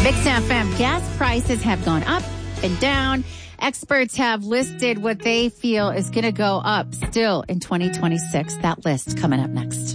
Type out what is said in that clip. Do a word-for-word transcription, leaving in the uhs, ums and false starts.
Vixen F M, gas prices have gone up and down. Experts have listed what they feel is going to go up still in twenty twenty-six. That list coming up next.